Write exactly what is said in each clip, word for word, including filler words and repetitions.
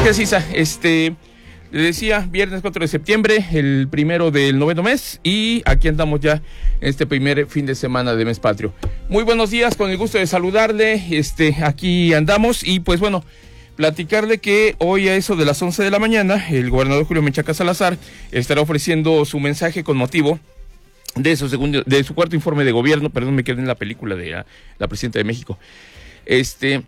Gracias, Isa. Este, le decía, viernes cuatro de septiembre, el primero del noveno mes, y aquí andamos ya en este primer fin de semana de mes patrio. Muy buenos días, con el gusto de saludarle. Este, aquí andamos y pues bueno, platicarle que hoy a eso de las once de la mañana, el gobernador Julio Menchaca Salazar estará ofreciendo su mensaje con motivo de su segundo, de su cuarto informe de gobierno. Perdón, me quedé en la película de la, la presidenta de México. Este,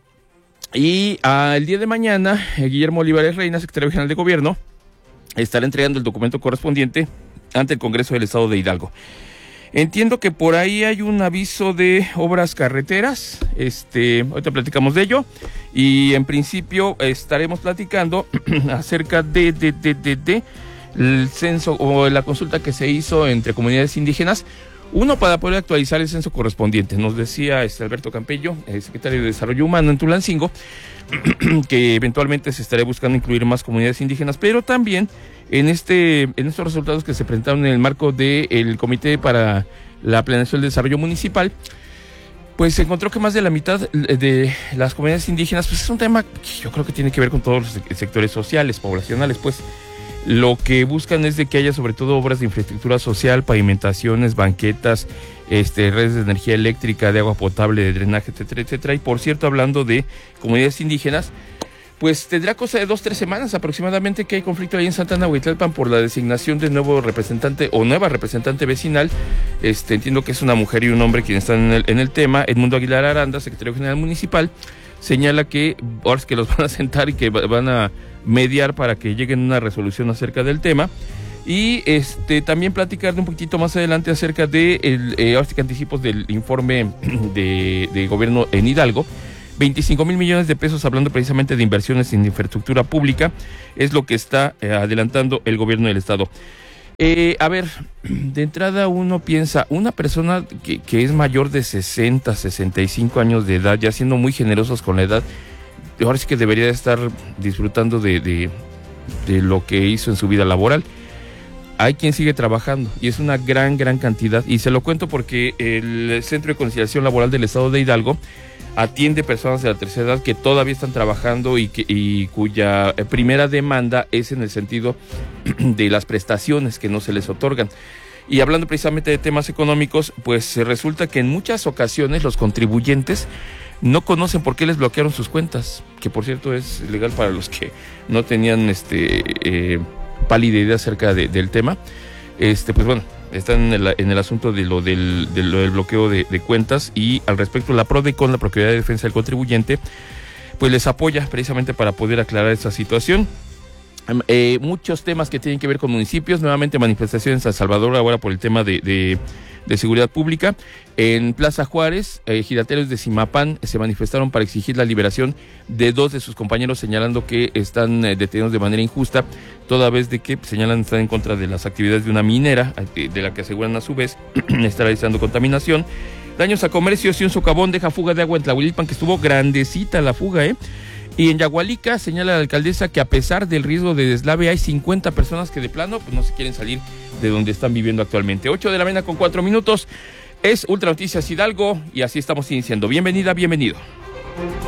y uh, el día de mañana, eh, Guillermo Olivares Reina, secretario general de gobierno, estará entregando el documento correspondiente ante el Congreso del Estado de Hidalgo. Entiendo que por ahí hay un aviso de obras carreteras, este, ahorita platicamos de ello, y en principio estaremos platicando acerca de, de, de, de, de el censo o la consulta que se hizo entre comunidades indígenas. Uno, para poder actualizar el censo correspondiente. Nos decía este Alberto Campello, el secretario de Desarrollo Humano en Tulancingo, que eventualmente se estaría buscando incluir más comunidades indígenas, pero también en este en estos resultados que se presentaron en el marco del Comité para la Planeación del Desarrollo Municipal, pues se encontró que más de la mitad de las comunidades indígenas, pues es un tema que yo creo que tiene que ver con todos los sectores sociales, poblacionales, pues. Lo que buscan es de que haya sobre todo obras de infraestructura social, pavimentaciones, banquetas, este, redes de energía eléctrica, de agua potable, de drenaje, etcétera, etcétera. Y por cierto, hablando de comunidades indígenas, pues tendrá cosa de dos, tres semanas aproximadamente que hay conflicto ahí en Santana Huitlalpan por la designación de nuevo representante o nueva representante vecinal. Este, entiendo que es una mujer y un hombre quienes están en el, en el tema. Edmundo Aguilar Aranda, secretario general municipal, señala que ahora es que los van a sentar y que van a mediar para que lleguen a una resolución acerca del tema. Y este también platicar un poquitito más adelante acerca de el, eh, ahora sí que anticipos del informe de, de gobierno en Hidalgo. veinticinco mil millones de pesos, hablando precisamente de inversiones en infraestructura pública, es lo que está eh, adelantando el gobierno del estado. Eh, a ver, de entrada uno piensa, una persona que, que es mayor de sesenta, sesenta y cinco años de edad, ya siendo muy generosos con la edad, ahora sí que debería estar disfrutando de, de, de lo que hizo en su vida laboral. Hay quien sigue trabajando y es una gran, gran cantidad. Y se lo cuento porque el Centro de Conciliación Laboral del Estado de Hidalgo atiende personas de la tercera edad que todavía están trabajando y, que, y cuya primera demanda es en el sentido de las prestaciones que no se les otorgan. Y hablando precisamente de temas económicos, pues resulta que en muchas ocasiones los contribuyentes no conocen por qué les bloquearon sus cuentas, que por cierto es legal para los que no tenían este eh, pálida idea acerca de, del tema. Este, pues bueno, están en el, en el asunto de lo del, de lo del bloqueo de, de cuentas, y al respecto la PRODECON, la Procuraduría de Defensa del Contribuyente, pues les apoya precisamente para poder aclarar esta situación. Eh, muchos temas que tienen que ver con municipios, nuevamente manifestaciones en San Salvador ahora por el tema de, de, de seguridad pública. En Plaza Juárez, eh, ejidatarios de Zimapán se manifestaron para exigir la liberación de dos de sus compañeros, señalando que están eh, detenidos de manera injusta, toda vez de que señalan estar en contra de las actividades de una minera, eh, de la que aseguran a su vez estar realizando contaminación. Daños a comercios y un socavón deja fuga de agua en Tlahuililpan, que estuvo grandecita la fuga, ¿eh? Y en Yagualica señala la alcaldesa que a pesar del riesgo de deslave hay cincuenta personas que de plano pues no se quieren salir de donde están viviendo actualmente. ocho de la mañana con cuatro minutos, es Ultra Noticias Hidalgo y así estamos iniciando. Bienvenida, bienvenido.